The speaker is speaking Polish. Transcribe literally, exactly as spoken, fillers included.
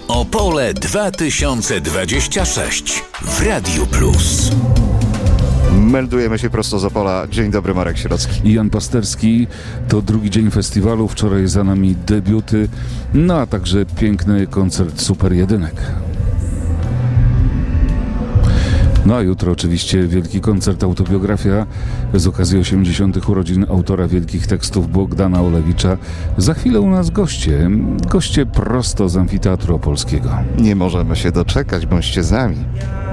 Opole dwa tysiące dwadzieścia sześć w Radiu Plus. Meldujemy się prosto z Opola. Dzień dobry, Marek Sierocki. I Jan Pasterski. To drugi dzień festiwalu. Wczoraj za nami debiuty, no a także piękny koncert Super Jedynek. No a jutro oczywiście wielki koncert Autobiografia z okazji osiemdziesiątych urodzin autora wielkich tekstów Bogdana Olewicza. Za chwilę u nas goście. Goście prosto z Amfiteatru Opolskiego. Nie możemy się doczekać, bądźcie z nami.